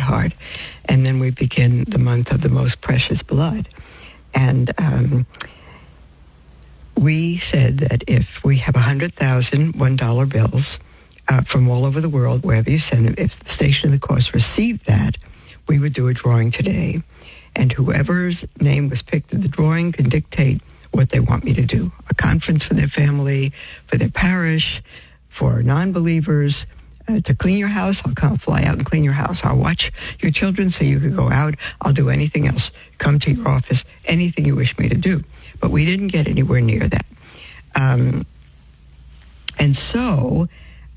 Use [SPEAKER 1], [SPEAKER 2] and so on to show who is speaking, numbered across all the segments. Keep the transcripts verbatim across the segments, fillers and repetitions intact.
[SPEAKER 1] heart. And then we begin the month of the most precious blood. And um, we said that if we have one hundred thousand one-dollar bills uh, from all over the world, wherever you send them, if the Station of the Cross received that, we would do a drawing today. And whoever's name was picked in the drawing can dictate what they want me to do. A conference for their family, for their parish, for non-believers, uh, to clean your house. I'll come fly out and clean your house. I'll watch your children so you could go out. I'll do anything else. Come to your office, anything you wish me to do. But we didn't get anywhere near that. Um, and so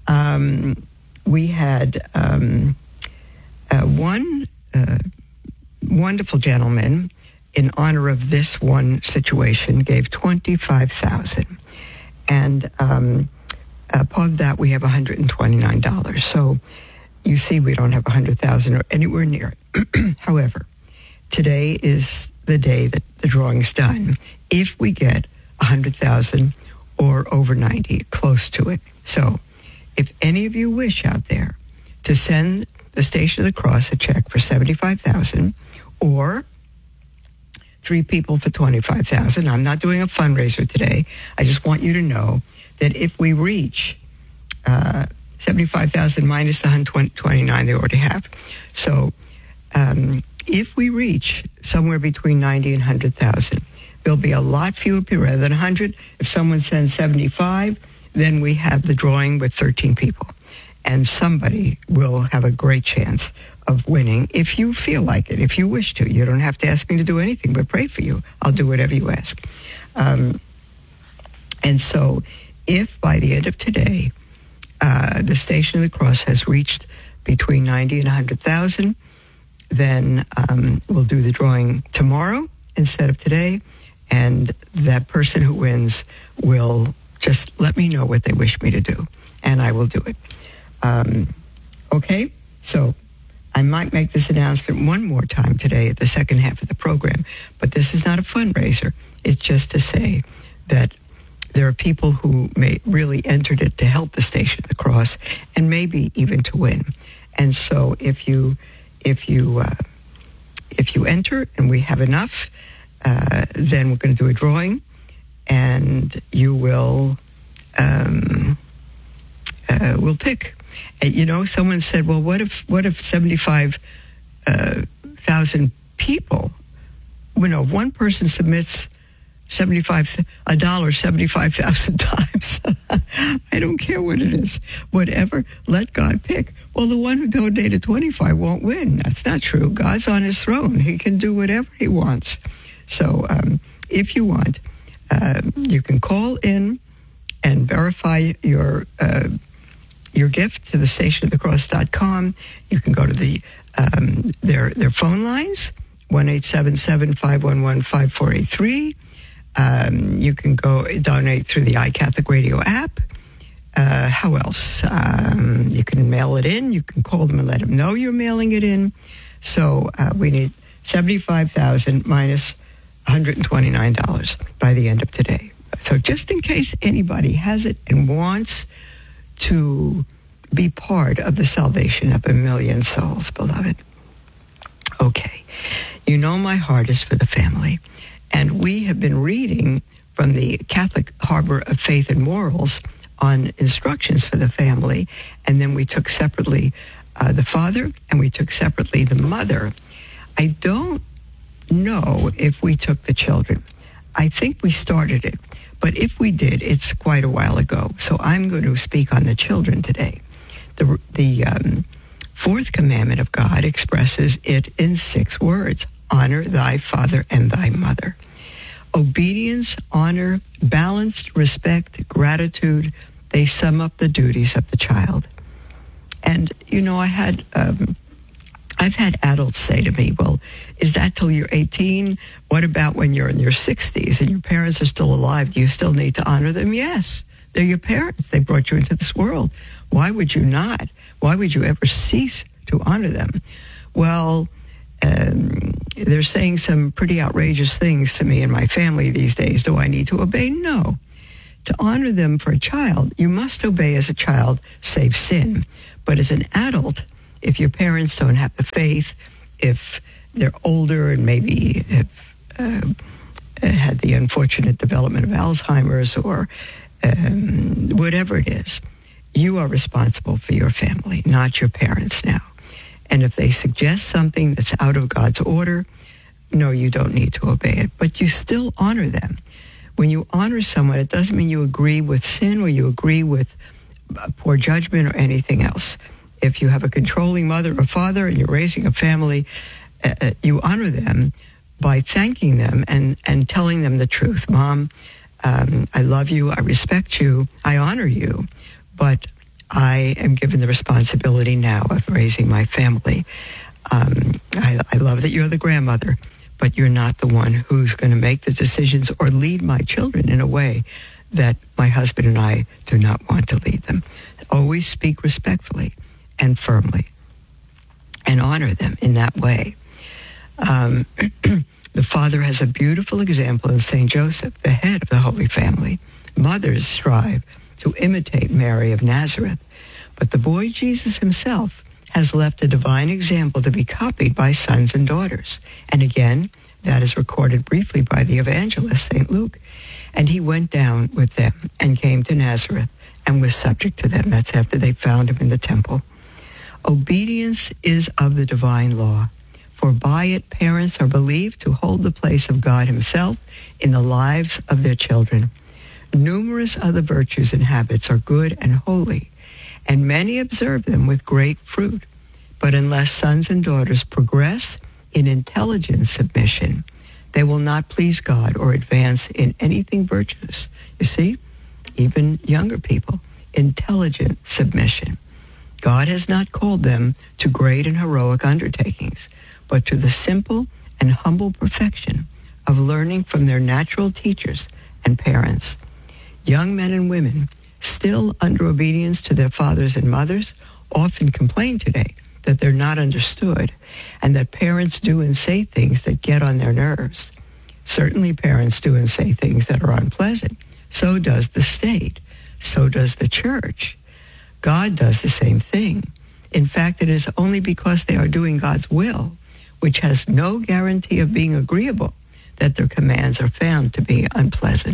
[SPEAKER 1] um, we had um, uh, one uh, wonderful gentleman, in honor of this one situation, gave twenty-five thousand dollars. And um, above that, we have one hundred twenty-nine dollars. So you see, we don't have one hundred thousand dollars or anywhere near it. However, today is the day that the drawing's done. If we get one hundred thousand dollars or over ninety, close to it. So if any of you wish out there to send the Station of the Cross a check for seventy-five thousand dollars or three people for twenty-five thousand dollars. I'm not doing a fundraiser today. I just want you to know that if we reach uh, seventy-five thousand dollars minus the one hundred twenty-nine they already have. So um, if we reach somewhere between ninety and one hundred thousand, there'll be a lot fewer people rather than one hundred. If someone sends seventy-five, then we have the drawing with thirteen people. And somebody will have a great chance of winning if you feel like it, if you wish to. You don't have to ask me to do anything but pray for you. I'll do whatever you ask. Um, and so if by the end of today, uh, the Station of the Cross has reached between ninety and one hundred thousand, then um, we'll do the drawing tomorrow instead of today. And that person who wins will just let me know what they wish me to do, and I will do it. Um, okay? So I might make this announcement one more time today at the second half of the program, but this is not a fundraiser. It's just to say that there are people who may really entered it to help the Station of the Cross and maybe even to win. And so if you if you uh, if you enter and we have enough, uh, then we're going to do a drawing, and you will um, uh, we'll pick. You know, someone said, well, what if what if seventy-five thousand people, you know, if one person submits seventy-five a dollar seventy-five thousand times, I don't care what it is, whatever, let God pick. Well, the one who donated twenty-five won't win. That's not true. God's on his throne. He can do whatever he wants. So um, if you want, uh, you can call in and verify your uh your gift to the station of the cross dot com. You can go to the um, their their phone lines, one eight seven seven, five one one, five four eight three. Um, you can go donate through the iCatholic Radio app. Uh, how else? Um, you can mail it in. You can call them and let them know you're mailing it in. So uh, we need seventy-five thousand minus one hundred twenty-nine dollars by the end of today. So just in case anybody has it and wants to be part of the salvation of a million souls, beloved. Okay. You know my heart is for the family. And we have been reading from the Catholic Harbor of Faith and Morals on instructions for the family. And then we took separately uh, the father, and we took separately the mother. I don't know if we took the children. I think we started it. But if we did, it's quite a while ago. So I'm going to speak on the children today. The, the um, fourth commandment of God expresses it in six words. Honor thy father and thy mother. Obedience, honor, balanced respect, gratitude, they sum up the duties of the child. And, you know, I had... Um, I've had adults say to me, well, is that till you're eighteen? What about when you're in your sixties and your parents are still alive? Do you still need to honor them? Yes, they're your parents. They brought you into this world. Why would you not? Why would you ever cease to honor them? Well, um, they're saying some pretty outrageous things to me and my family these days. Do I need to obey? No. To honor them for a child, you must obey as a child, save sin. But as an adult, if your parents don't have the faith, if they're older and maybe have uh, had the unfortunate development of Alzheimer's or um, whatever it is, you are responsible for your family, not your parents now. And if they suggest something that's out of God's order, no, you don't need to obey it, but you still honor them. When you honor someone, it doesn't mean you agree with sin or you agree with poor judgment or anything else. If you have a controlling mother or father and you're raising a family, uh, you honor them by thanking them and, and telling them the truth. Mom, um, I love you, I respect you, I honor you, but I am given the responsibility now of raising my family. Um, I, I love that you're the grandmother, but you're not the one who's going to make the decisions or lead my children in a way that my husband and I do not want to lead them. Always speak respectfully and firmly and honor them in that way. Um, the father has a beautiful example in Saint Joseph, the head of the Holy Family. Mothers strive to imitate Mary of Nazareth, but the boy Jesus himself has left a divine example to be copied by sons and daughters. And again, that is recorded briefly by the evangelist, Saint Luke. And he went down with them and came to Nazareth and was subject to them. That's after they found him in the temple. Obedience is of the divine law, for by it parents are believed to hold the place of God himself in the lives of their children. Numerous other virtues and habits are good and holy, and many observe them with great fruit. But unless sons and daughters progress in intelligent submission, they will not please God or advance in anything virtuous. You see, even younger people, intelligent submission. God has not called them to great and heroic undertakings, but to the simple and humble perfection of learning from their natural teachers and parents. Young men and women, still under obedience to their fathers and mothers, often complain today that they're not understood and that parents do and say things that get on their nerves. Certainly parents do and say things that are unpleasant. So does the state. So does the church. God does the same thing. In fact, it is only because they are doing God's will, which has no guarantee of being agreeable, that their commands are found to be unpleasant.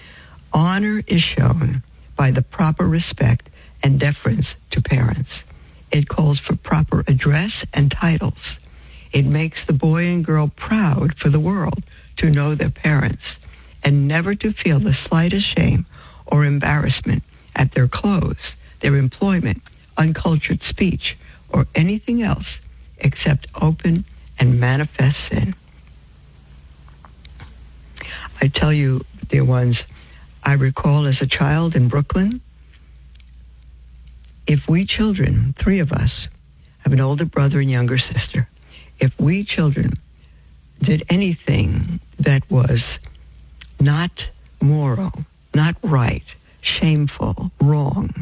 [SPEAKER 1] Honor is shown by the proper respect and deference to parents. It calls for proper address and titles. It makes the boy and girl proud for the world to know their parents and never to feel the slightest shame or embarrassment at their clothes, their employment, uncultured speech, or anything else except open and manifest sin. I tell you, dear ones, I recall as a child in Brooklyn, if we children, three of us, have an older brother and younger sister, if we children did anything that was not moral, not right, shameful, wrong,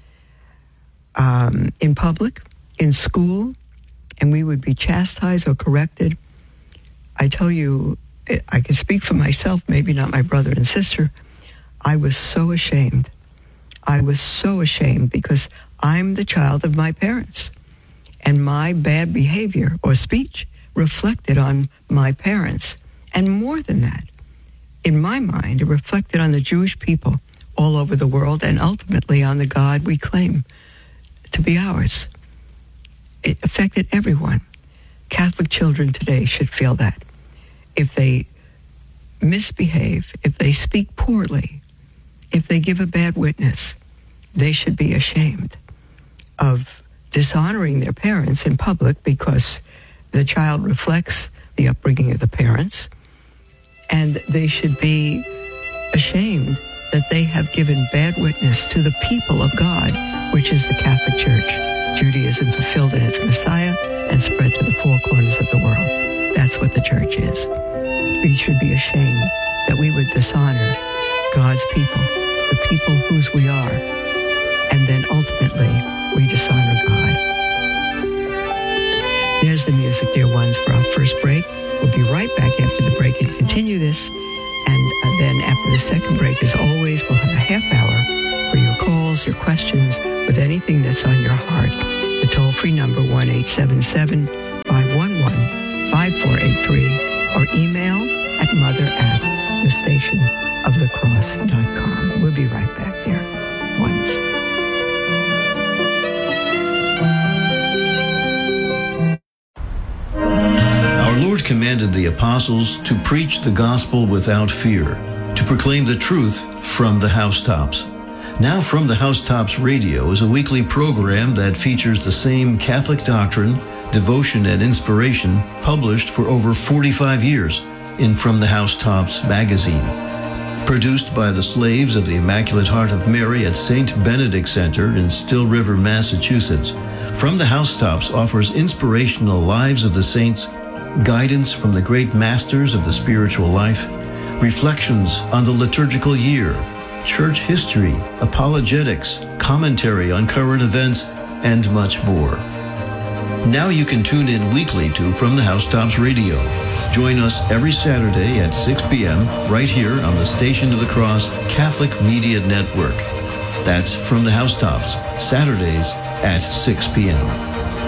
[SPEAKER 1] um, in public, in school, and we would be chastised or corrected, I tell you, I can speak for myself, maybe not my brother and sister, I was so ashamed. I was so ashamed because I'm the child of my parents, and my bad behavior or speech reflected on my parents. And more than that, in my mind, it reflected on the Jewish people all over the world and ultimately on the God we claim to be ours. It affected everyone. Catholic children today should feel that. If they misbehave, if they speak poorly, if they give a bad witness, they should be ashamed of dishonoring their parents in public because the child reflects the upbringing of the parents, and they should be ashamed that they have given bad witness to the people of God, which is the Catholic Church. Judaism fulfilled in its Messiah and spread to the four corners of the world. That's what the church is. We should be ashamed that we would dishonor God's people, the people whose we are, and then ultimately we dishonor God. There's the music, dear ones, for our first break. We'll be right back after the break and continue this. And uh, then after the second break, as always, we'll have a half hour for your calls, your questions, with anything that's on your heart. The toll-free number one eight seven seven, five one one, five four eight three, or email at mother at the station of the cross dot com. We'll be right back there once.
[SPEAKER 2] Our Lord commanded the apostles to preach the gospel without fear, to proclaim the truth from the housetops. Now From the Housetops Radio is a weekly program that features the same Catholic doctrine, devotion, and inspiration published for over forty-five years in From the Housetops magazine. Produced by the Slaves of the Immaculate Heart of Mary at Saint Benedict Center in Still River, Massachusetts, From the Housetops offers inspirational lives of the saints, guidance from the great masters of the spiritual life, reflections on the liturgical year, church history, apologetics, commentary on current events, and much more. Now you can tune in weekly to From the Housetops Radio. Join us every Saturday at six p.m. right here on the Station of the Cross Catholic Media Network. That's From the Housetops, Saturdays at six p.m.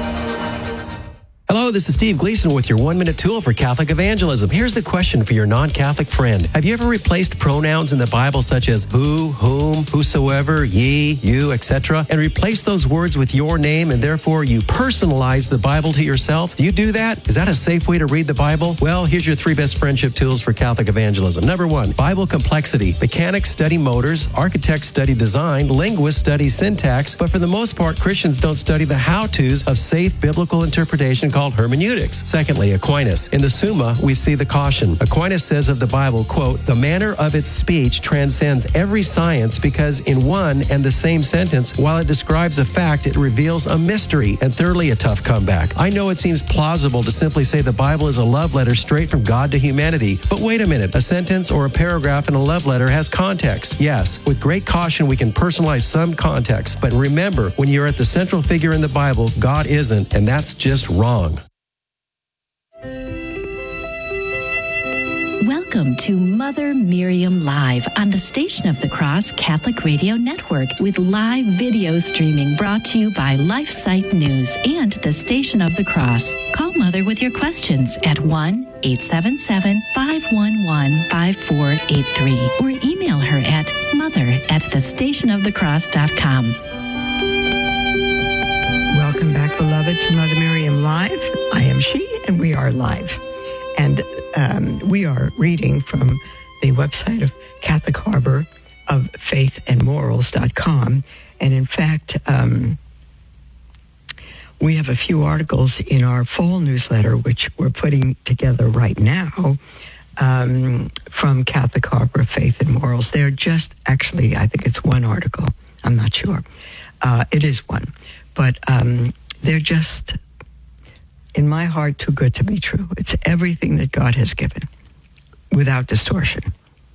[SPEAKER 3] Hello, this is Steve Gleason with your one-minute tool for Catholic evangelism. Here's the question for your non-Catholic friend. Have you ever replaced pronouns in the Bible such as who, whom, whosoever, ye, you, et cetera, and replaced those words with your name, and therefore you personalize the Bible to yourself? Do you do that? Is that a safe way to read the Bible? Well, here's your three best friendship tools for Catholic evangelism. Number one, Bible complexity. Mechanics study motors, architects study design, linguists study syntax, but for the most part, Christians don't study the how-tos of safe biblical interpretation called hermeneutics. Secondly, Aquinas. In the Summa, we see the caution. Aquinas says of the Bible, quote, the manner of its speech transcends every science because in one and the same sentence, while it describes a fact, it reveals a mystery. And thirdly, a tough comeback. I know it seems plausible to simply say the Bible is a love letter straight from God to humanity, but wait a minute. A sentence or a paragraph in a love letter has context. Yes, with great caution, we can personalize some context. But remember, when you're at the central figure in the Bible, God isn't, and that's just wrong.
[SPEAKER 4] Welcome to Mother Miriam Live on the Station of the Cross Catholic Radio Network with live video streaming brought to you by LifeSite News and the Station of the Cross. Call Mother with your questions at one eight seven seven, five one one, five four eight three or email her at mother at the station of the cross dot com.
[SPEAKER 1] Welcome back, beloved, to Mother Miriam Live. I am she, and we are live. And um, we are reading from the website of Catholic Harbor of faith and morals dot com. And in fact, um, we have a few articles in our fall newsletter, which we're putting together right now, um, from Catholic Harbor of Faith and Morals. They're just, actually, I think it's one article. I'm not sure. Uh, it is one. But um, they're just, in my heart, too good to be true. It's everything that God has given, without distortion.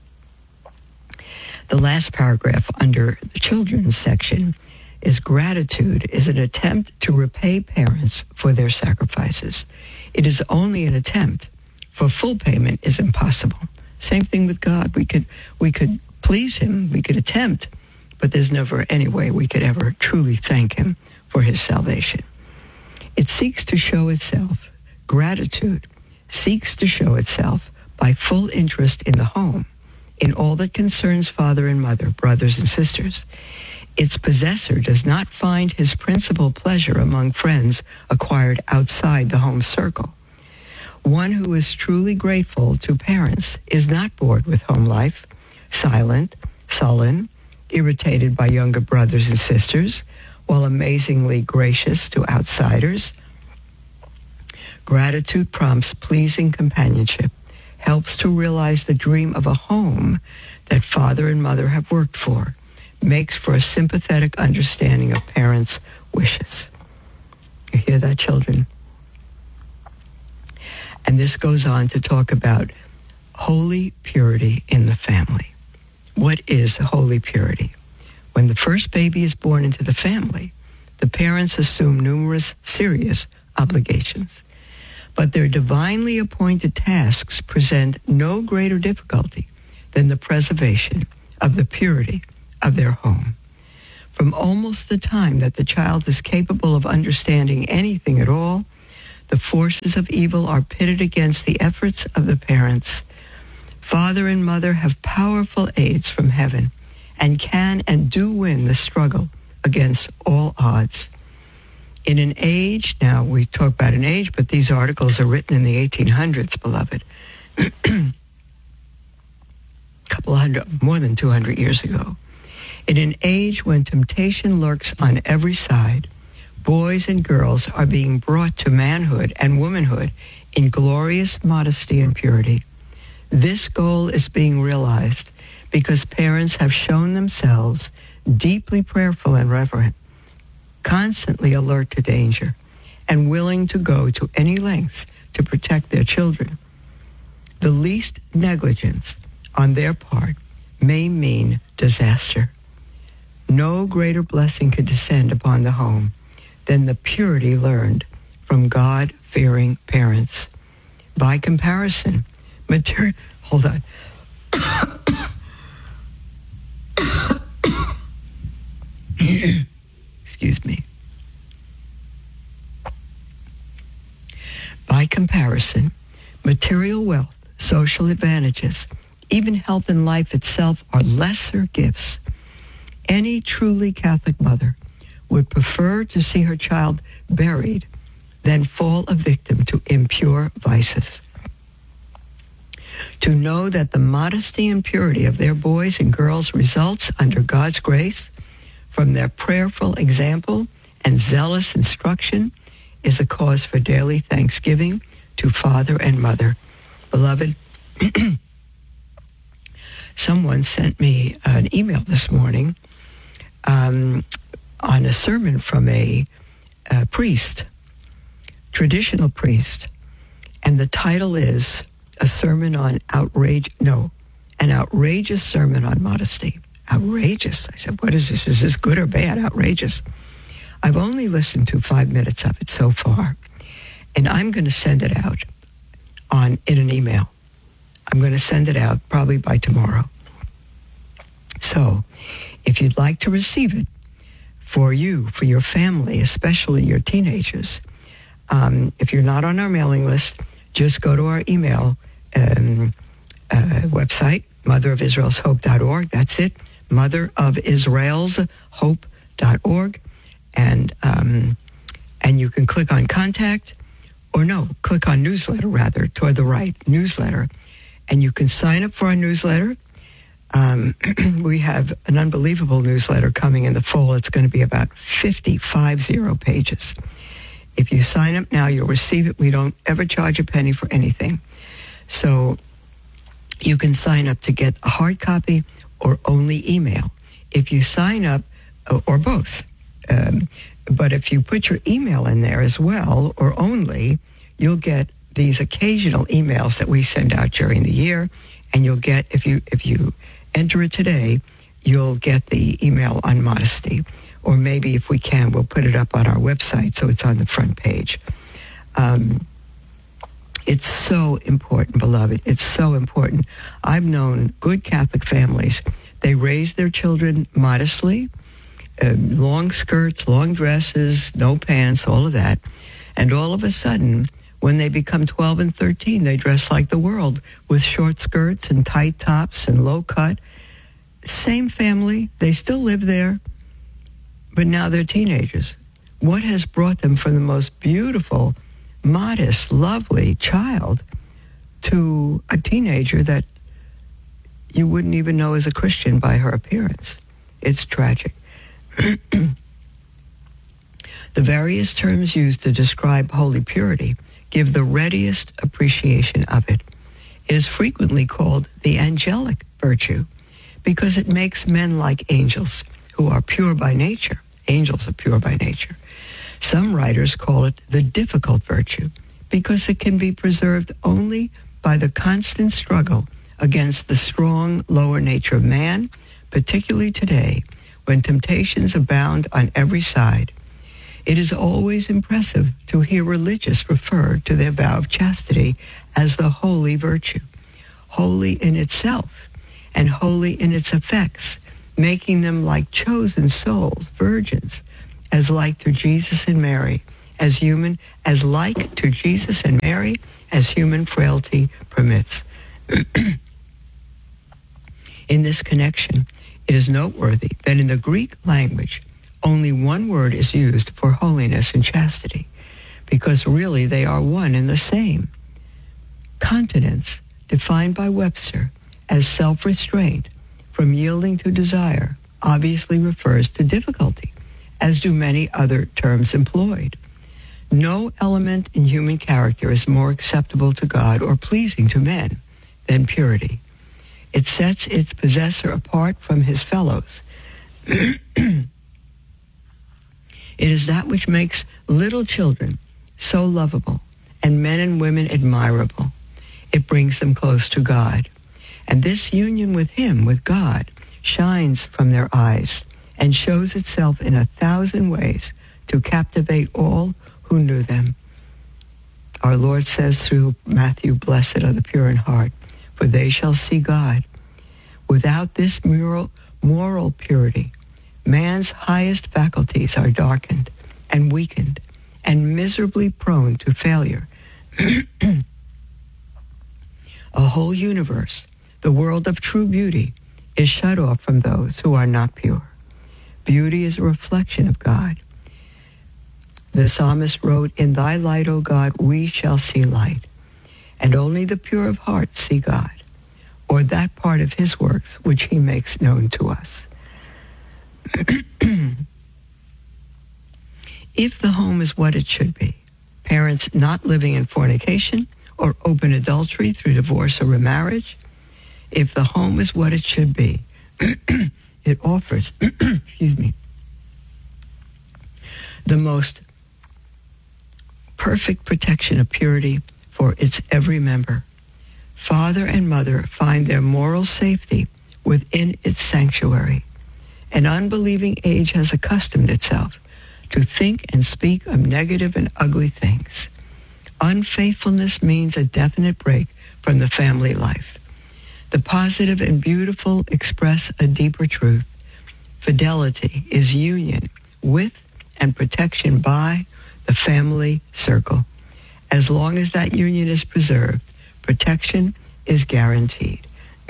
[SPEAKER 1] The last paragraph under the children's section is gratitude is an attempt to repay parents for their sacrifices. It is only an attempt, for full payment is impossible. Same thing with God. We could we could please him, we could attempt, but there's never any way we could ever truly thank him for his salvation. It seeks to show itself, gratitude seeks to show itself by full interest in the home, in all that concerns father and mother, brothers and sisters. Its possessor does not find his principal pleasure among friends acquired outside the home circle. One who is truly grateful to parents is not bored with home life, silent, sullen, irritated by younger brothers and sisters, while amazingly gracious to outsiders. Gratitude prompts pleasing companionship, helps to realize the dream of a home that father and mother have worked for, makes for a sympathetic understanding of parents' wishes. You hear that, children? And this goes on to talk about holy purity in the family. What is holy purity? When the first baby is born into the family, the parents assume numerous serious obligations. But their divinely appointed tasks present no greater difficulty than the preservation of the purity of their home. From almost the time that the child is capable of understanding anything at all, the forces of evil are pitted against the efforts of the parents. Father and mother have powerful aids from heaven and can and do win the struggle against all odds. In an age, now we talk about an age, but these articles are written in the eighteen hundreds, beloved. A couple hundred, more than two hundred years ago. In an age when temptation lurks on every side, boys and girls are being brought to manhood and womanhood in glorious modesty and purity. This goal is being realized because parents have shown themselves deeply prayerful and reverent, constantly alert to danger, and willing to go to any lengths to protect their children. The least negligence on their part may mean disaster. No greater blessing could descend upon the home than the purity learned from God-fearing parents. By comparison, material... Hold on. Excuse me. By comparison, material wealth, social advantages, even health and life itself are lesser gifts. Any truly Catholic mother would prefer to see her child buried than fall a victim to impure vices. To know that the modesty and purity of their boys and girls results under God's grace from their prayerful example and zealous instruction is a cause for daily thanksgiving to father and mother. Beloved, someone sent me an email this morning um, on a sermon from a, a priest, traditional priest, and the title is A Sermon on Outrage, no, an outrageous sermon on modesty. Outrageous. I said, what is this? Is this good or bad? Outrageous. I've only listened to five minutes of it so far, and I'm going to send it out on in an email. I'm going to send it out probably by tomorrow. So, if you'd like to receive it for you, for your family, especially your teenagers, um, if you're not on our mailing list, just go to our email um, uh, website, mother of israel's hope dot org. That's it, mother of israel's hope dot org. And um, and you can click on contact, or no, click on newsletter rather, toward the right, newsletter. And you can sign up for our newsletter. Um, we have an unbelievable newsletter coming in the fall. It's going to be about fifty, five zero pages. If you sign up now, you'll receive it. We don't ever charge a penny for anything. So you can sign up to get a hard copy or only email. If you sign up, or both, um, but if you put your email in there as well, or only, you'll get these occasional emails that we send out during the year, and you'll get, if you if you enter it today, you'll get the email on modesty. Or maybe if we can, we'll put it up on our website so it's on the front page. Um, it's so important, beloved. It's so important. I've known good Catholic families. They raise their children modestly, uh, long skirts, long dresses, no pants, all of that. And all of a sudden, when they become twelve and thirteen, they dress like the world with short skirts and tight tops and low cut. Same family. They still live there. But now they're teenagers. What has brought them from the most beautiful, modest, lovely child to a teenager that you wouldn't even know is a Christian by her appearance? It's tragic. The various terms used to describe holy purity give the readiest appreciation of it. It is frequently called the angelic virtue because it makes men like angels, who are pure by nature. Angels are pure by nature. Some writers call it the difficult virtue because it can be preserved only by the constant struggle against the strong lower nature of man, particularly today when temptations abound on every side. It is always impressive to hear religious refer to their vow of chastity as the holy virtue, holy in itself and holy in its effects, making them like chosen souls, virgins, as like to Jesus and Mary, as human, as like to Jesus and Mary, as human frailty permits. In this connection, it is noteworthy that in the Greek language, only one word is used for holiness and chastity, because really they are one and the same. Continence, defined by Webster as self-restraint from yielding to desire, obviously refers to difficulty, as do many other terms employed. No element in human character is more acceptable to God or pleasing to men than purity. It sets its possessor apart from his fellows. It is that which makes little children so lovable and men and women admirable. It brings them close to God. And this union with him, with God, shines from their eyes and shows itself in a thousand ways to captivate all who knew them. Our Lord says through Matthew, "Blessed are the pure in heart, for they shall see God." Without this moral, moral purity, man's highest faculties are darkened and weakened and miserably prone to failure. A whole universe, the world of true beauty, is shut off from those who are not pure. Beauty is a reflection of God. The psalmist wrote, "In thy light, O God, we shall see light." And only the pure of heart see God, or that part of his works which he makes known to us. If the home is what it should be, parents not living in fornication or open adultery through divorce or remarriage, if the home is what it should be, it offers, excuse me, the most perfect protection of purity for its every member. Father and mother find their moral safety within its sanctuary. An unbelieving age has accustomed itself to think and speak of negative and ugly things. Unfaithfulness means a definite break from the family life. The positive and beautiful express a deeper truth. Fidelity is union with and protection by the family circle. As long as that union is preserved, protection is guaranteed.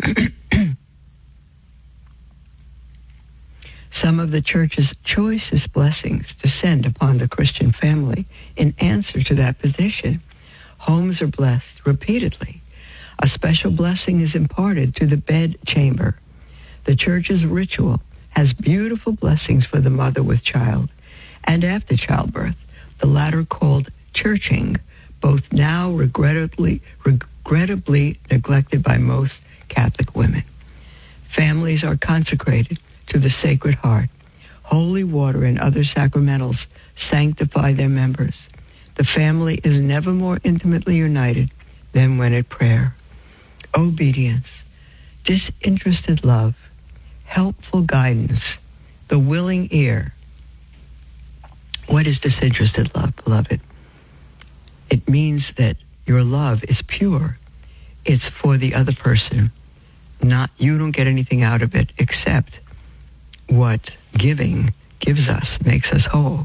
[SPEAKER 1] Some of the church's choicest blessings descend upon the Christian family in answer to that position. Homes are blessed repeatedly. A special blessing is imparted to the bed chamber. The church's ritual has beautiful blessings for the mother with child and after childbirth, the latter called churching, both now regrettably, regrettably neglected by most Catholic women. Families are consecrated to the Sacred Heart. Holy water and other sacramentals sanctify their members. The family is never more intimately united than when at prayer. Obedience, disinterested love, helpful guidance, the willing ear. What is disinterested love, beloved? It means that your love is pure. It's for the other person. Not, you don't get anything out of it except what giving gives us, makes us whole.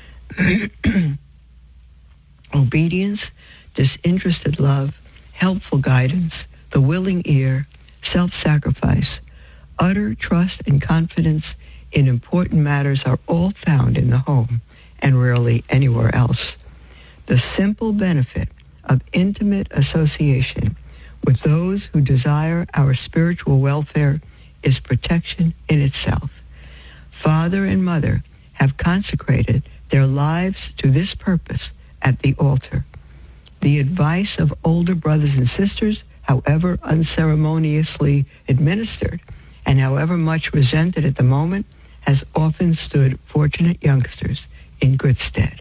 [SPEAKER 1] Obedience, disinterested love, helpful guidance, the willing ear, self-sacrifice, utter trust and confidence in important matters are all found in the home and rarely anywhere else. The simple benefit of intimate association with those who desire our spiritual welfare is protection in itself. Father and mother have consecrated their lives to this purpose at the altar. The advice of older brothers and sisters, however unceremoniously administered and however much resented at the moment, has often stood fortunate youngsters in good stead.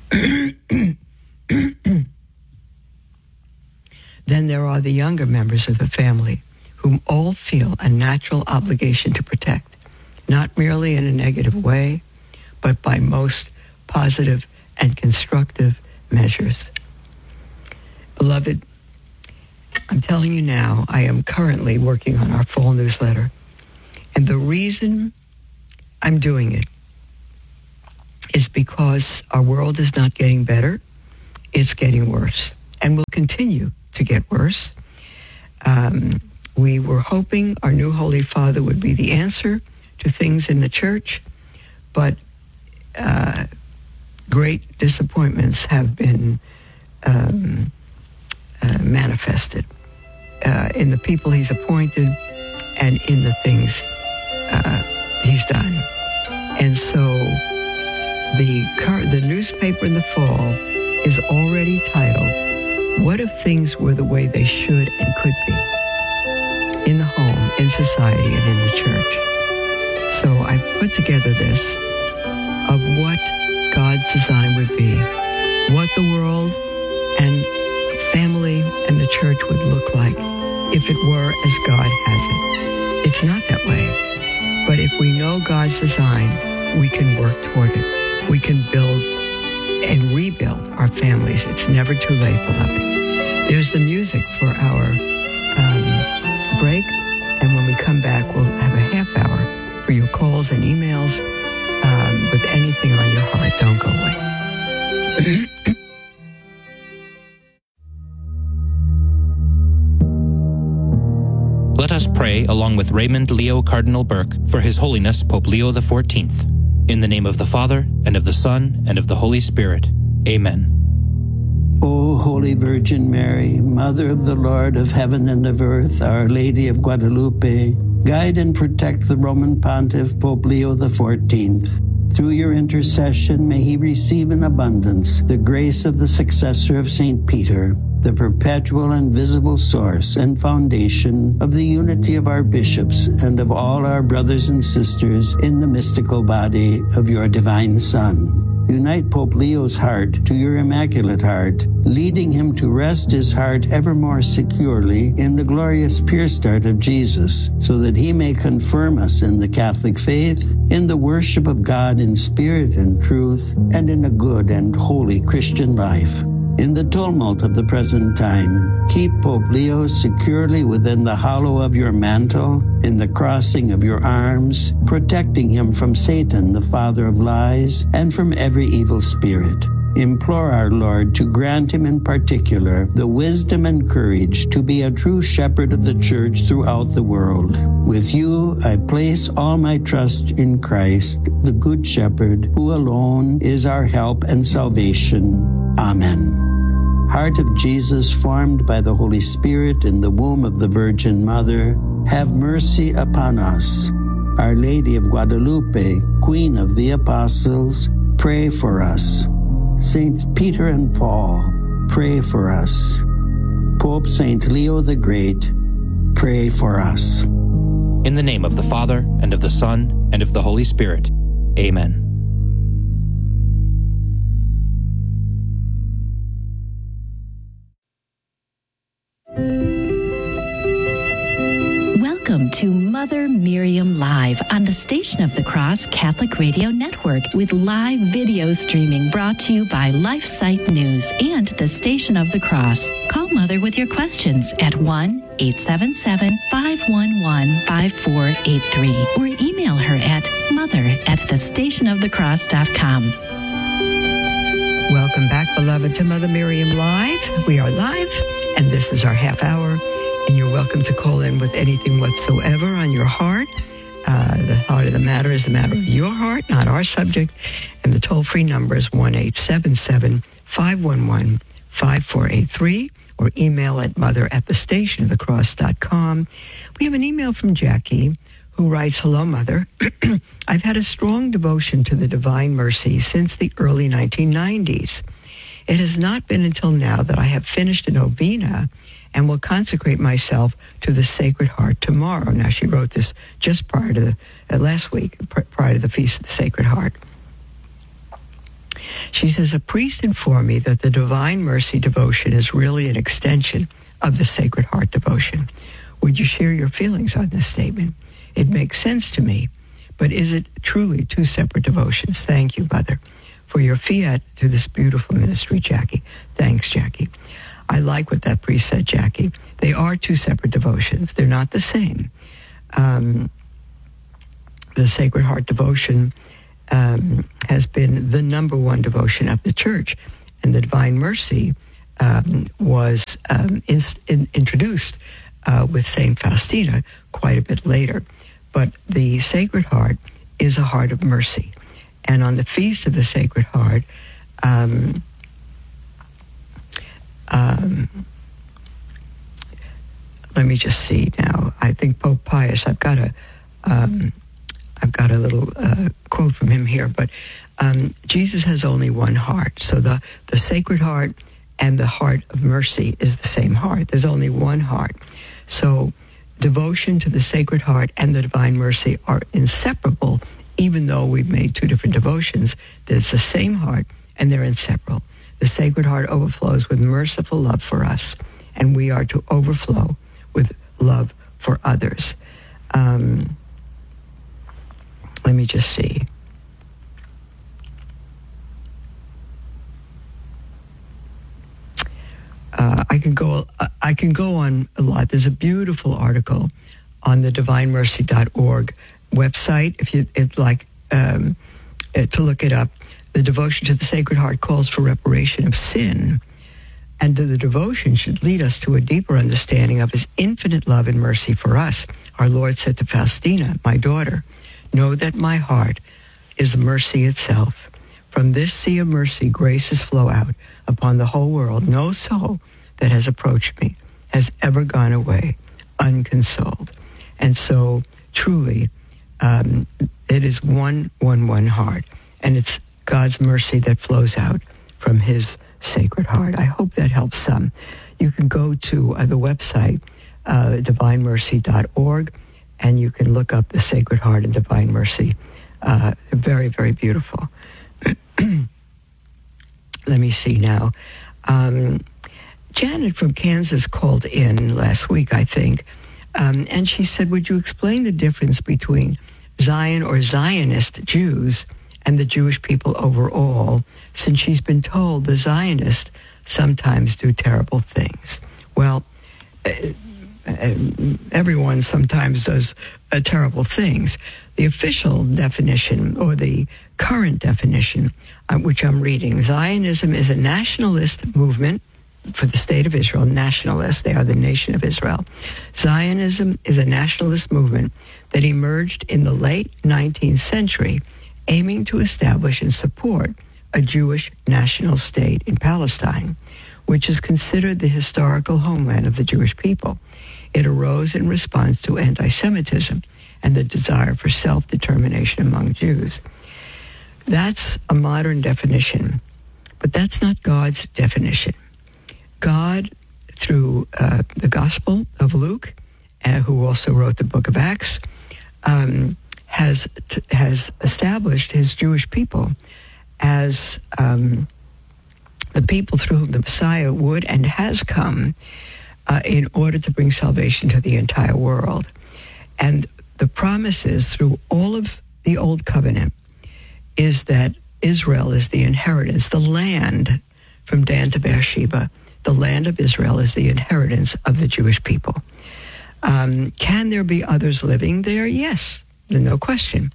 [SPEAKER 1] Then there are the younger members of the family, whom all feel a natural obligation to protect, not merely in a negative way, but by most positive and constructive measures. Beloved, I'm telling you now, I am currently working on our fall newsletter, And the reason I'm doing it is because our world is not getting better. It's getting worse and will continue to get worse. Um, we were hoping our new Holy Father would be the answer to things in the church, but uh, great disappointments have been um, uh, manifested uh, in the people he's appointed and in the things uh, he's done. And so the cur- the newspaper in the fall is already titled, "What if things were the way they should and could be in the home, in society, and in the church?" So I've put together this of what God's design would be, what the world and family and the church would look like if it were as God has it. It's not that way. But if we know God's design, we can work toward it. We can build and rebuild our families. It's never too late, beloved. There's the music for our um, break. And when we come back, we'll have a half hour for your calls and emails um, with anything on your heart. Don't go away.
[SPEAKER 5] Let us pray along with Raymond Leo Cardinal Burke for His Holiness Pope Leo the fourteenth. In the name of the Father, and of the Son, and of the Holy Spirit. Amen.
[SPEAKER 6] O Holy Virgin Mary, Mother of the Lord of heaven and of earth, Our Lady of Guadalupe, guide and protect the Roman Pontiff Pope Leo the fourteenth. Through your intercession, may he receive in abundance the grace of the successor of Saint Peter, the perpetual and visible source and foundation of the unity of our bishops and of all our brothers and sisters in the mystical body of your divine Son. Unite Pope Leo's heart to your Immaculate Heart, leading him to rest his heart ever more securely in the glorious pure start of Jesus, so that he may confirm us in the Catholic faith, in the worship of God in spirit and truth, and in a good and holy Christian life. In the tumult of the present time, keep Pope Leo securely within the hollow of your mantle, in the crossing of your arms, protecting him from Satan, the father of lies, and from every evil spirit. Implore our Lord to grant him in particular the wisdom and courage to be a true shepherd of the church throughout the world. With you, I place all my trust in Christ, the Good Shepherd, who alone is our help and salvation. Amen. Heart of Jesus, formed by the Holy Spirit in the womb of the Virgin Mother, have mercy upon us. Our Lady of Guadalupe, Queen of the Apostles, pray for us. Saints Peter and Paul, pray for us. Pope Saint Leo the Great, pray for us.
[SPEAKER 5] In the name of the Father, and of the Son, and of the Holy Spirit. Amen.
[SPEAKER 4] Welcome to Mother Miriam Live on the Station of the Cross Catholic Radio Network, with live video streaming brought to you by LifeSite News and the Station of the Cross. Call Mother with your questions at one eight seven seven, five one one, five four eight three or email her at mother at the station of the cross dot com.
[SPEAKER 1] Welcome back, beloved, to Mother Miriam Live. We are live, and this is our half hour. And you're welcome to call in with anything whatsoever on your heart. Uh, the heart of the matter is the matter of your heart, not our subject. And the toll-free number is one eight seven seven, five one one, five four eight three or email at mother at the station of the cross dot com. We have an email from Jackie who writes, "Hello, Mother. I've had a strong devotion to the Divine Mercy since the early nineteen nineties. It has not been until now that I have finished a novena and will consecrate myself to the Sacred Heart tomorrow." Now, she wrote this just prior to the, uh, last week, pr- prior to the Feast of the Sacred Heart. She says, "A priest informed me that the Divine Mercy devotion is really an extension of the Sacred Heart devotion. Would you share your feelings on this statement? It makes sense to me, but is it truly two separate devotions? Thank you, Mother, for your fiat to this beautiful ministry, Jackie." Thanks, Jackie. I like what that priest said, Jackie. They are two separate devotions. They're not the same. Um, the Sacred Heart devotion um, has been the number one devotion of the Church, and the Divine Mercy um, was um, in, in, introduced uh, with Saint Faustina quite a bit later. But the Sacred Heart is a heart of mercy. And on the Feast of the Sacred Heart, um, um, let me just see now. I think Pope Pius, I've got a, um, I've got a little uh, quote from him here, but um, Jesus has only one heart. So the, the Sacred Heart and the heart of mercy is the same heart. There's only one heart. So devotion to the Sacred Heart and the Divine Mercy are inseparable, even though we've made two different devotions. It's the same heart, and they're inseparable. The Sacred Heart overflows with merciful love for us, and we are to overflow with love for others. Um, let me just see. Uh, I can go. I can go on a lot. There's a beautiful article on the divine mercy dot org website. If you would like um, to look it up, the devotion to the Sacred Heart calls for reparation of sin, and the devotion should lead us to a deeper understanding of His infinite love and mercy for us. Our Lord said to Faustina, "My daughter, know that my heart is mercy itself. From this sea of mercy, graces flow out upon the whole world. No soul that has approached me has ever gone away unconsoled." And so, truly, um, it is one, one, one heart. And it's God's mercy that flows out from His Sacred Heart. I hope that helps some. You can go to uh, the website, uh, divine mercy dot org, and you can look up the Sacred Heart and Divine Mercy. Uh, very, very beautiful. Let me see now. Um, Janet from Kansas called in last week, I think, um, and she said, would you explain the difference between Zion or Zionist Jews and the Jewish people overall, since she's been told the Zionists sometimes do terrible things? Well, uh, uh, everyone sometimes does uh, terrible things. The official definition, or the current definition, uh, which I'm reading, Zionism is a nationalist movement for the state of Israel. Nationalists, they are the nation of Israel. Zionism is a nationalist movement that emerged in the late nineteenth century, aiming to establish and support a Jewish national state in Palestine, which is considered the historical homeland of the Jewish people. It arose in response to anti-Semitism and the desire for self-determination among Jews. That's a modern definition, but that's not God's definition. God, through uh, the Gospel of Luke, uh, who also wrote the book of Acts, um, has t- has established His Jewish people as um, the people through whom the Messiah would and has come uh, in order to bring salvation to the entire world. And the promises through all of the Old Covenant is that Israel is the inheritance, the land from Dan to Beersheba. The land of Israel is the inheritance of the Jewish people. Um, can there be others living there? Yes, no question.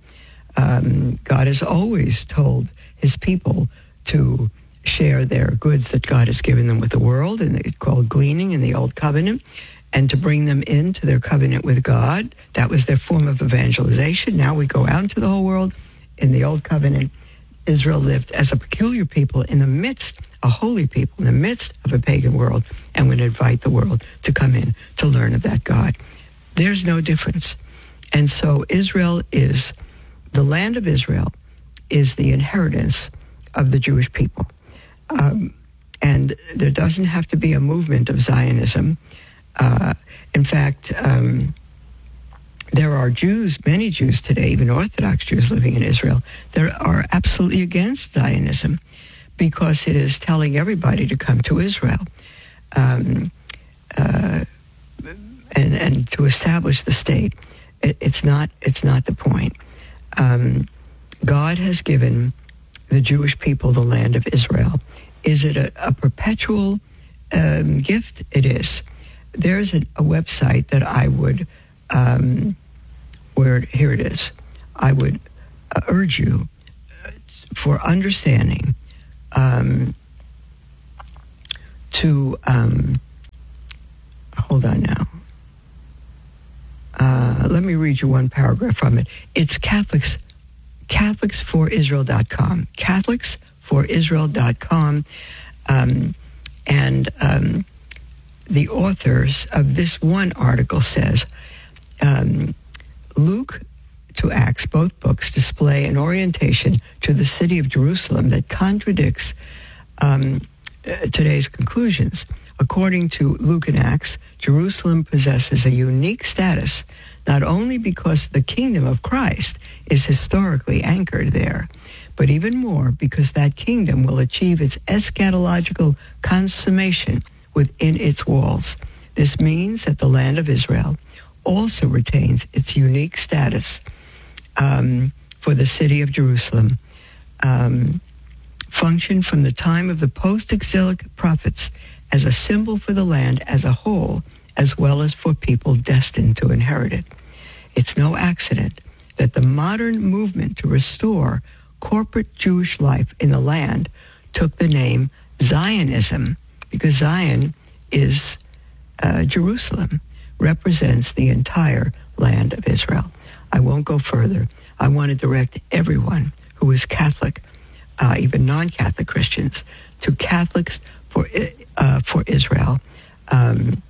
[SPEAKER 1] Um, God has always told His people to share their goods that God has given them with the world, and it's called gleaning in the Old Covenant, and to bring them into their covenant with God. That was their form of evangelization. Now we go out into the whole world. In the Old Covenant, Israel lived as a peculiar people in the midst, a holy people, in the midst of a pagan world, and would invite the world to come in to learn of that God. There's no difference. And so Israel is, the land of Israel is the inheritance of the Jewish people. Um, and there doesn't have to be a movement of Zionism. Uh, in fact, um, there are Jews, many Jews today, even Orthodox Jews living in Israel, that are absolutely against Zionism because it is telling everybody to come to Israel um, uh, and and to establish the state. It, it's not it's not the point. Um, God has given the Jewish people the land of Israel. Is it a, a perpetual um, gift? It is. There's a, a website that I would, um, where here it is. I would uh, urge you uh, for understanding um, to, um, hold on now. Uh, let me read you one paragraph from it. It's Catholics, Catholics for Israel dot com. Catholics for Israel dot com. Um, and um, the authors of this one article says, um, Luke to Acts, both books display an orientation to the city of Jerusalem that contradicts um, today's conclusions. According to Luke and Acts, Jerusalem possesses a unique status, not only because the kingdom of Christ is historically anchored there, but even more because that kingdom will achieve its eschatological consummation within its walls. This means that the land of Israel also retains its unique status um, for the city of Jerusalem, um, functioned from the time of the post-exilic prophets as a symbol for the land as a whole, as well as for people destined to inherit it. It's no accident that the modern movement to restore corporate Jewish life in the land took the name Zionism, because Zion is uh, Jerusalem, represents the entire land of Israel. I won't go further. I want to direct everyone who is Catholic, uh, even non-Catholic Christians, to Catholics for uh, for Israel. Um,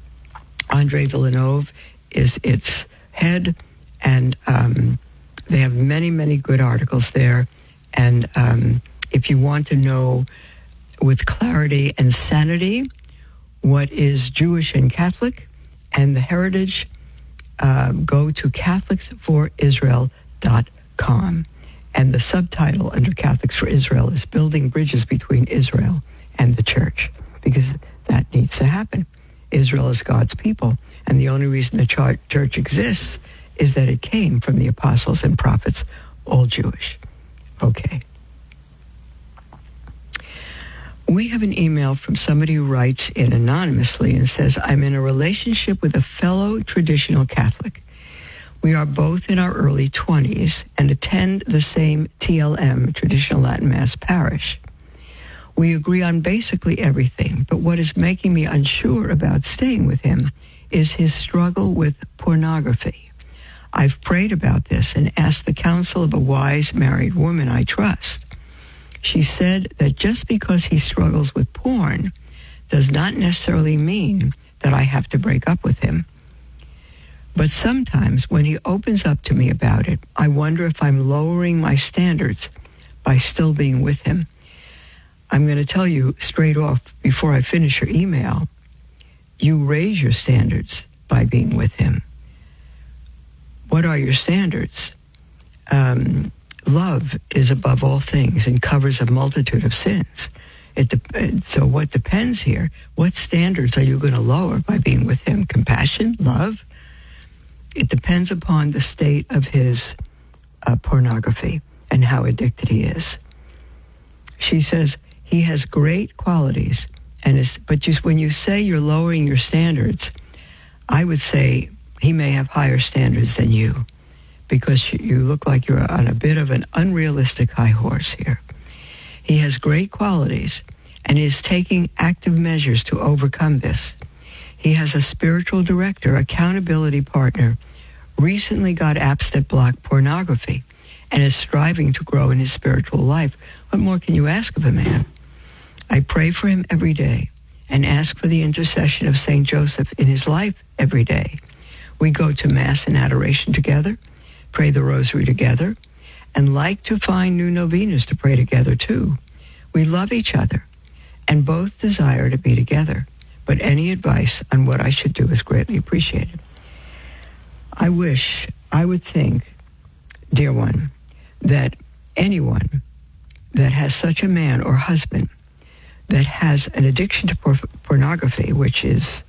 [SPEAKER 1] Andre Villeneuve is its head, and um, they have many, many good articles there. And um, if you want to know with clarity and sanity what is Jewish and Catholic and the heritage, uh, go to Catholics for Israel dot com. And the subtitle under Catholics for Israel is Building Bridges Between Israel and the Church, because that needs to happen. Israel is God's people, and the only reason the church exists is that it came from the apostles and prophets, all Jewish. Okay. We have an email from somebody who writes in anonymously and says, I'm in a relationship with a fellow traditional Catholic. We are both in our early twenties and attend the same T L M, Traditional Latin Mass parish. We agree on basically everything, but what is making me unsure about staying with him is his struggle with pornography. I've prayed about this and asked the counsel of a wise married woman I trust. She said that just because he struggles with porn does not necessarily mean that I have to break up with him. But sometimes when he opens up to me about it, I wonder if I'm lowering my standards by still being with him. I'm going to tell you straight off before I finish your email, you raise your standards by being with him. What are your standards? Um, love is above all things and covers a multitude of sins. It de- so what depends here, what standards are you going to lower by being with him? Compassion? Love? It depends upon the state of his uh, pornography and how addicted he is. She says, he has great qualities, and is, but just when you say you're lowering your standards, I would say he may have higher standards than you, because you look like you're on a bit of an unrealistic high horse here. He has great qualities and is taking active measures to overcome this. He has a spiritual director, accountability partner, recently got apps that block pornography, and is striving to grow in his spiritual life. What more can you ask of a man? I pray for him every day and ask for the intercession of Saint Joseph in his life every day. We go to Mass and adoration together, pray the rosary together, and like to find new novenas to pray together too. We love each other and both desire to be together, but any advice on what I should do is greatly appreciated. I wish, I would think, dear one, that anyone that has such a man or husband that has an addiction to por- pornography, which is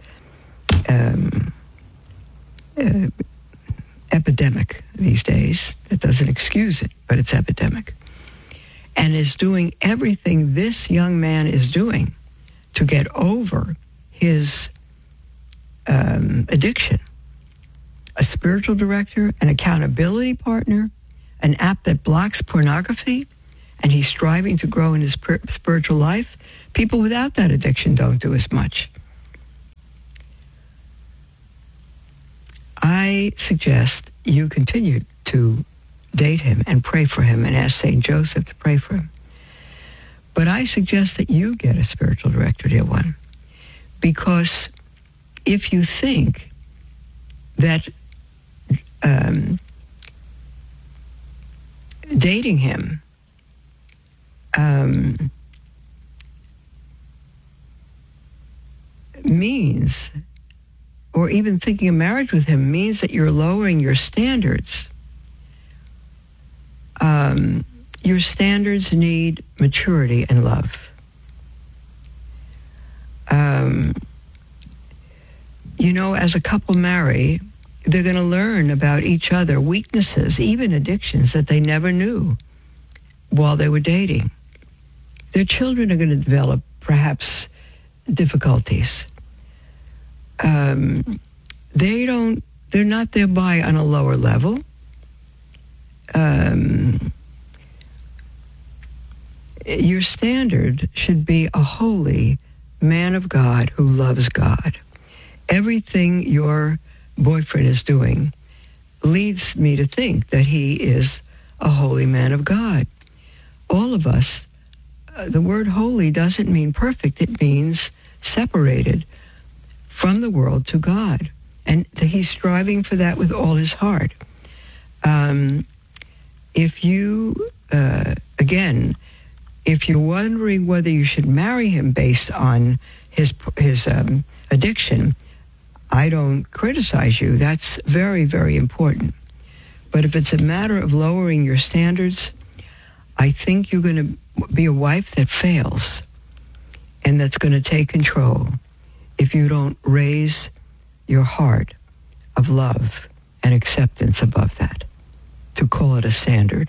[SPEAKER 1] um, uh, epidemic these days, that doesn't excuse it, but it's epidemic, and is doing everything this young man is doing to get over his um, addiction, a spiritual director, an accountability partner, an app that blocks pornography, and he's striving to grow in his per- spiritual life. People without that addiction don't do as much. I suggest you continue to date him and pray for him and ask Saint Joseph to pray for him. But I suggest that you get a spiritual director, dear one, because if you think that um, dating him um, means, or even thinking of marriage with him means that you're lowering your standards, um, your standards need maturity and love. Um, you know, as a couple marry, they're going to learn about each other, weaknesses, even addictions that they never knew while they were dating. Their children are going to develop perhaps difficulties. Um, they don't, they're not thereby on a lower level. Um, your standard should be a holy man of God who loves God. Everything your boyfriend is doing leads me to think that he is a holy man of God. All of us, uh, the word holy doesn't mean perfect. It means separated from the world to God. And he's striving for that with all his heart. Um, if you, uh, again, if you're wondering whether you should marry him based on his his um, addiction, I don't criticize you. That's very, very important. But if it's a matter of lowering your standards, I think you're going to be a wife that fails and that's going to take control if you don't raise your heart of love and acceptance above that, to call it a standard.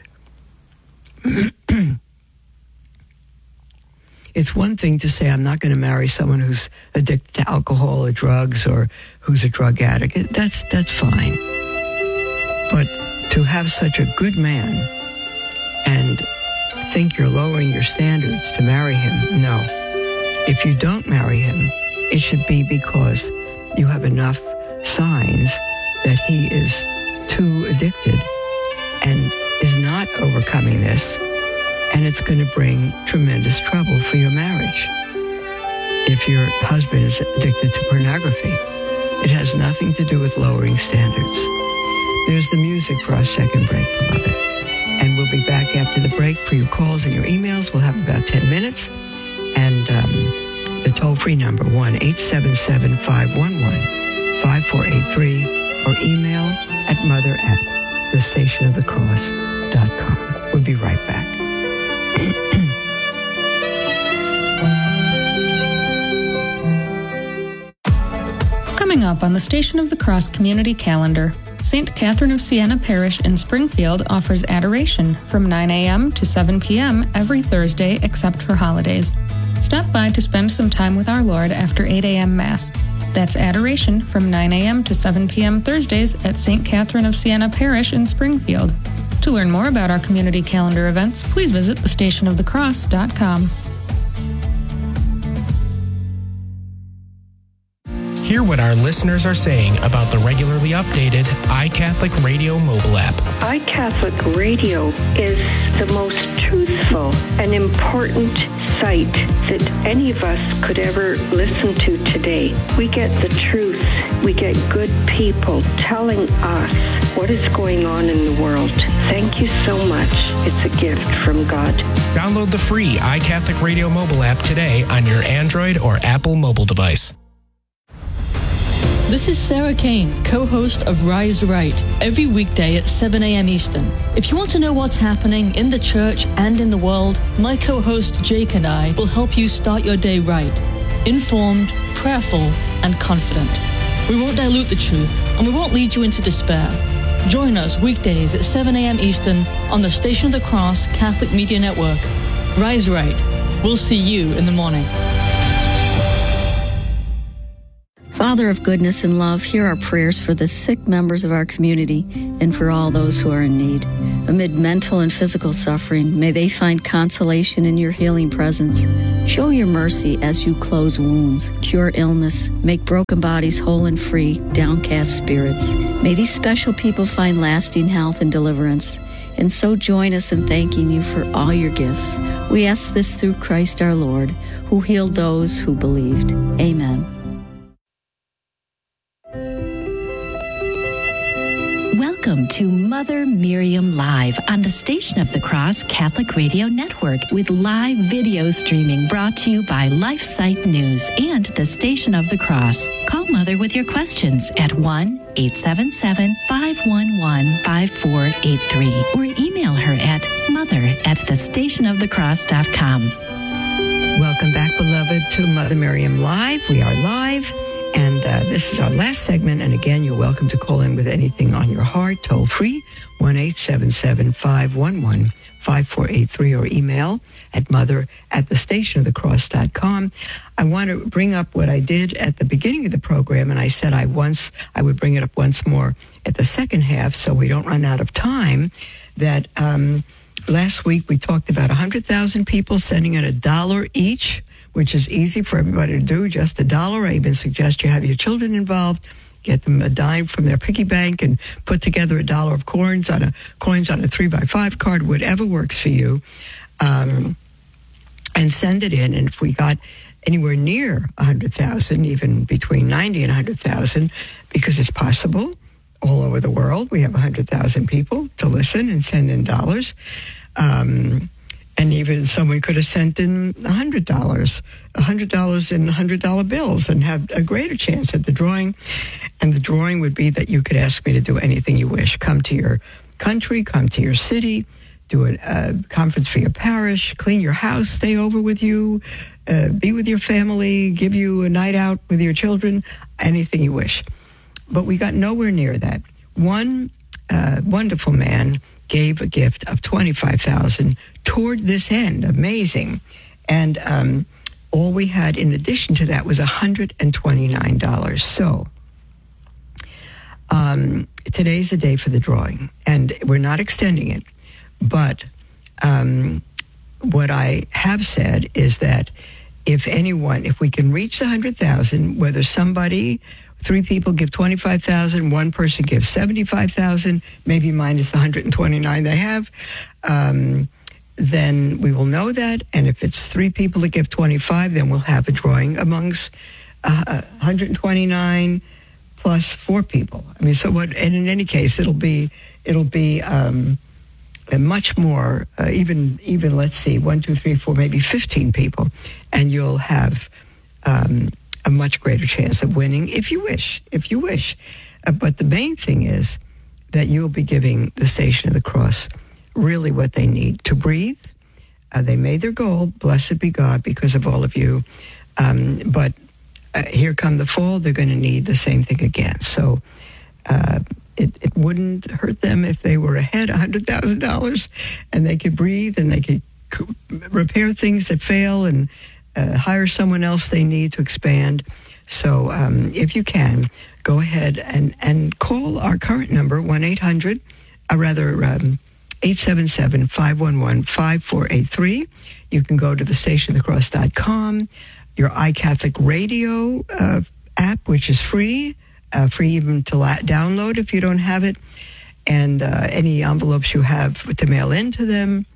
[SPEAKER 1] It's one thing to say, I'm not going to marry someone who's addicted to alcohol or drugs or who's a drug addict. That's, that's fine. But to have such a good man and think you're lowering your standards to marry him, no. If you don't marry him, it should be because you have enough signs that he is too addicted and is not overcoming this, and it's going to bring tremendous trouble for your marriage. If your husband is addicted to pornography, it has nothing to do with lowering standards. There's the music for our second break, beloved. And we'll be back after the break for your calls and your emails. We'll have about ten minutes. And um, the toll-free number, one eight seven seven, five one one, five four eight three, or email at mother at the station of the cross dot com. We'll be right back.
[SPEAKER 7] Coming up on the Station of the Cross community calendar, Saint Catherine of Siena Parish in Springfield offers adoration from nine a.m. to seven p.m. every Thursday except for holidays. Stop by to spend some time with our Lord after eight a.m. Mass. That's adoration from nine a.m. to seven p.m. Thursdays at Saint Catherine of Siena Parish in Springfield. To learn more about our community calendar events, please visit the station of the cross dot com.
[SPEAKER 8] Hear what our listeners are saying about the regularly updated iCatholic Radio mobile app.
[SPEAKER 9] iCatholic Radio is the most truthful and important site that any of us could ever listen to today. We get the truth. We get good people telling us what is going on in the world. Thank you so much. It's a gift from God.
[SPEAKER 8] Download the free iCatholic Radio mobile app today on your Android or Apple mobile device.
[SPEAKER 10] This is Sarah Kane, co-host of Rise Right, every weekday at seven a.m. Eastern. If you want to know what's happening in the church and in the world, my co-host Jake and I will help you start your day right, informed, prayerful, and confident. We won't dilute the truth, and we won't lead you into despair. Join us weekdays at seven a.m. Eastern on the Station of the Cross Catholic Media Network. Rise Right. We'll see you in the morning.
[SPEAKER 11] Father of goodness and love, hear our prayers for the sick members of our community and for all those who are in need. Amid mental and physical suffering, may they find consolation in your healing presence. Show your mercy as you close wounds, cure illness, make broken bodies whole and free, downcast spirits. May these special people find lasting health and deliverance. And so join us in thanking you for all your gifts. We ask this through Christ our Lord, who healed those who believed. Amen.
[SPEAKER 4] Welcome to Mother Miriam Live on the Station of the Cross Catholic Radio Network with live video streaming brought to you by LifeSite News and the Station of the Cross. Call Mother with your questions at one eight seven seven, five one one, five four eight three or email her at mother at the station of the cross dot com.
[SPEAKER 1] Welcome back, beloved, to Mother Miriam Live. We are live. And uh, this is our last segment. And again, you're welcome to call in with anything on your heart, toll free, one eight seven seven, five one one, five four eight three, or email at mother at the station of the cross dot com. I want to bring up what I did at the beginning of the program, and I said I once I would bring it up once more at the second half so we don't run out of time, that um, last week we talked about one hundred thousand people sending in a dollar each, which is easy for everybody to do, just a dollar. I even suggest you have your children involved, get them a dime from their piggy bank and put together a dollar of coins on a coins on a three by five card, whatever works for you, um, and send it in. And if we got anywhere near one hundred thousand, even between ninety and one hundred thousand, because it's possible all over the world, we have one hundred thousand people to listen and send in dollars. Um And even someone could have sent in one hundred dollars, one hundred dollars in one hundred dollar bills and have a greater chance at the drawing. And the drawing would be that you could ask me to do anything you wish. Come to your country, come to your city, do a, a conference for your parish, clean your house, stay over with you, uh, be with your family, give you a night out with your children, anything you wish. But we got nowhere near that. One uh, wonderful man gave a gift of twenty-five thousand dollars toward this end. Amazing. And um, all we had in addition to that was one hundred twenty-nine dollars. So um, today's the day for the drawing, and we're not extending it. But um, what I have said is that if anyone, if we can reach the one hundred thousand, whether somebody, three people give twenty-five thousand, one person gives seventy-five thousand, maybe minus the one hundred twenty-nine they have, um, then we will know that. And if it's three people that give twenty-five, then we'll have a drawing amongst uh, one hundred twenty-nine plus four people. I mean, so what? And in any case, it'll be it'll be um, a much more. Uh, even even let's see, one, two, three, four, maybe fifteen people, and you'll have um, a much greater chance of winning if you wish. If you wish, uh, but the main thing is that you'll be giving the Station of the Cross really what they need to breathe. Uh, they made their goal, blessed be God, because of all of you. Um, but uh, here come the fall, they're going to need the same thing again. So uh, it, it wouldn't hurt them if they were ahead one hundred thousand dollars and they could breathe and they could repair things that fail and uh, hire someone else they need to expand. So um, if you can, go ahead and, and call our current number, one eight hundred, or rather, um, eight seven seven, five one one, five four eight three. You can go to the station of the cross dot com, your iCatholic Radio uh, app, which is free, uh, free even to la- download if you don't have it, and uh, any envelopes you have to mail in to them.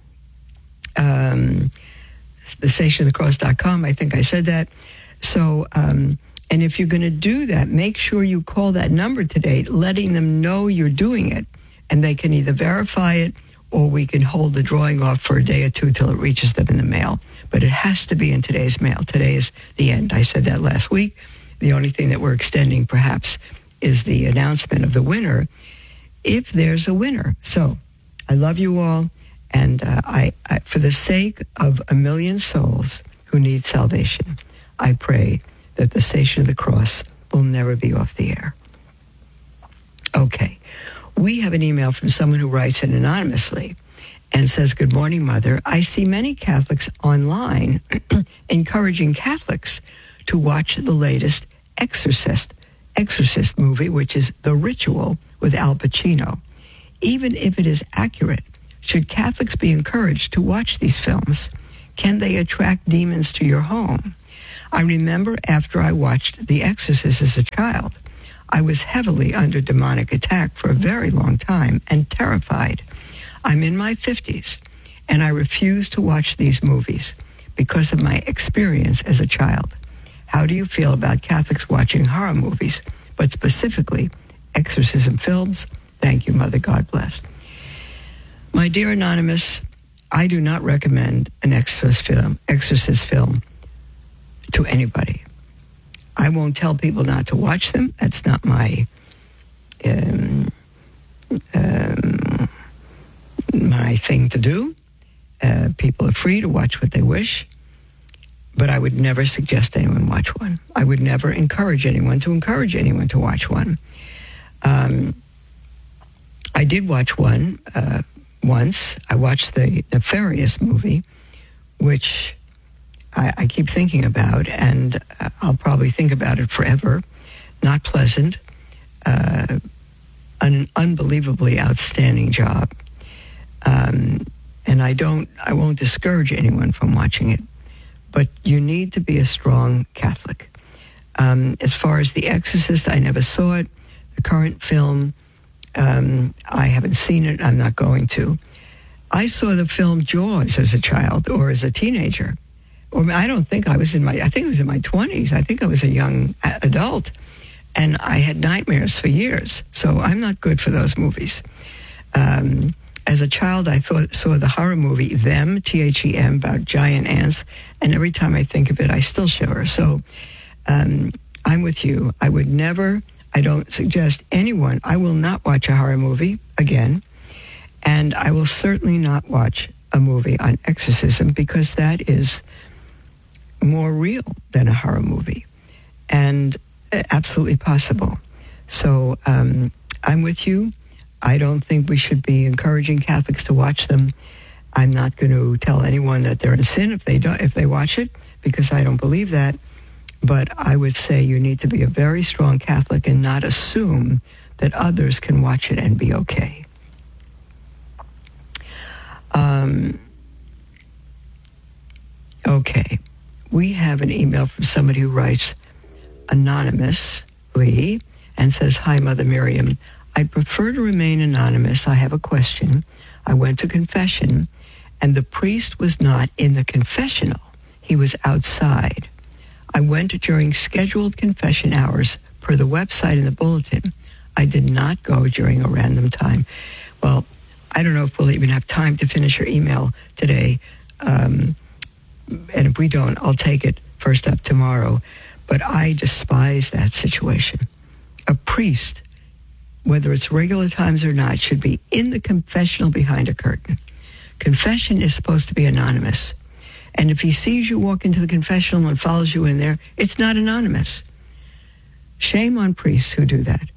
[SPEAKER 1] Um, the station of the cross dot com, I think I said that. So, um, and if you're going to do that, make sure you call that number today, letting them know you're doing it, and they can either verify it or we can hold the drawing off for a day or two till it reaches them in the mail. But it has to be in today's mail. Today is the end. I said that last week. The only thing that we're extending, perhaps, is the announcement of the winner, if there's a winner. So I love you all, and uh, I, I, for the sake of a million souls who need salvation, I pray that the Station of the Cross will never be off the air. Okay. We have an email from someone who writes in anonymously and says, "Good morning, Mother. I see many Catholics online encouraging Catholics to watch the latest Exorcist, Exorcist movie, which is The Ritual with Al Pacino. Even if it is accurate, should Catholics be encouraged to watch these films? Can they attract demons to your home? I remember after I watched The Exorcist as a child, I was heavily under demonic attack for a very long time and terrified. I'm in my fifties, and I refuse to watch these movies because of my experience as a child. How do you feel about Catholics watching horror movies, but specifically exorcism films? Thank you, Mother. God bless. My dear Anonymous, I do not recommend an exorcist film, exorcist film to anybody. I won't tell people not to watch them. That's not my um, um, my thing to do. Uh, people are free to watch what they wish, but I would never suggest anyone watch one. I would never encourage anyone to encourage anyone to watch one. Um, I did watch one uh, once. I watched the Nefarious movie, which I, I keep thinking about, and uh, I'll probably think about it forever. Not pleasant. Uh, an unbelievably outstanding job. Um, and I don't, I won't discourage anyone from watching it, but you need to be a strong Catholic. Um, as far as The Exorcist, I never saw it. The current film, um, I haven't seen it. I'm not going to. I saw the film Jaws as a child or as a teenager. Or I don't think I was in my, I think it was in my twenties. I think I was a young adult. And I had nightmares for years. So I'm not good for those movies. Um, as a child, I thought, saw the horror movie Them, T H E M, about giant ants. And every time I think of it, I still shiver. So um, I'm with you. I would never, I don't suggest anyone, I will not watch a horror movie again. And I will certainly not watch a movie on exorcism because that is more real than a horror movie and absolutely possible. So um, I'm with you. I don't think we should be encouraging Catholics to watch them. I'm not going to tell anyone that they're in sin if they don't, if they watch it, because I don't believe that. But I would say you need to be a very strong Catholic and not assume that others can watch it and be okay. Um, okay. We have an email from somebody who writes anonymously and says, "Hi, Mother Miriam. I'd prefer to remain anonymous. I have a question. I went to confession, and the priest was not in the confessional. He was outside. I went during scheduled confession hours per the website in the bulletin. I did not go during a random time." Well, I don't know if we'll even have time to finish your email today. Um, and if we don't, I'll take it first up tomorrow. But I despise that situation. A priest, whether it's regular times or not, should be in the confessional behind a curtain. Confession is supposed to be anonymous. And if he sees you walk into the confessional and follows you in there, it's not anonymous. Shame on priests who do that.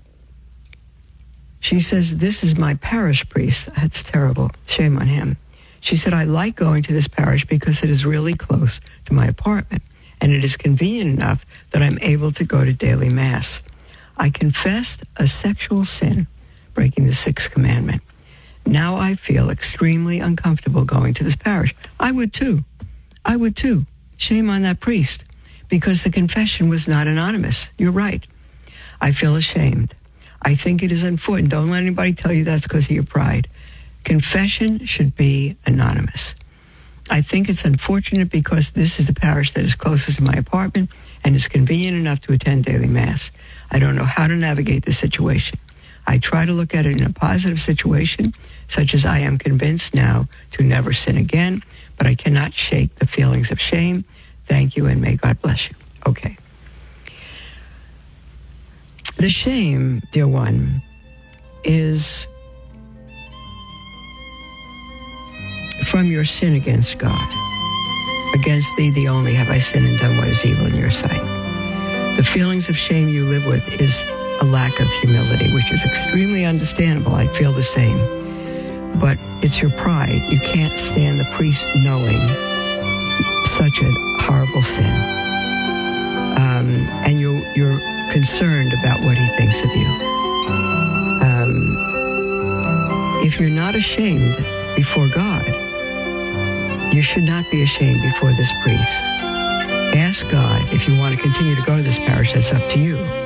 [SPEAKER 1] She says, "This is my parish priest." That's terrible. Shame on him. She said, "I like going to this parish because it is really close to my apartment, and it is convenient enough that I'm able to go to daily mass. I confessed a sexual sin, breaking the sixth commandment. Now I feel extremely uncomfortable going to this parish." I would too. I would too. Shame on that priest, because the confession was not anonymous. You're right. I feel ashamed. I think it is unfortunate. Don't let anybody tell you that's because of your pride. Confession should be anonymous. I think it's unfortunate because this is the parish that is closest to my apartment and is convenient enough to attend daily mass. I don't know how to navigate the situation. I try to look at it in a positive situation, such as I am convinced now to never sin again, but I cannot shake the feelings of shame. Thank you, and may God bless you. Okay. The shame, dear one, is from your sin against God. Against thee, the only, have I sinned and done what is evil in your sight. The feelings of shame you live with is a lack of humility, which is extremely understandable. I feel the same. But it's your pride. You can't stand the priest knowing such a horrible sin. um, and you, you're concerned about what he thinks of you. Um, if you're not ashamed before God, you should not be ashamed before this priest. Ask God if you want to continue to go to this parish. That's up to you.